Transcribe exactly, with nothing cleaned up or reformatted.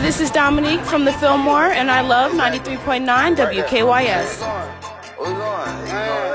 this is Dominique from the Fillmore, and I love ninety-three point nine W K Y S. Where we going?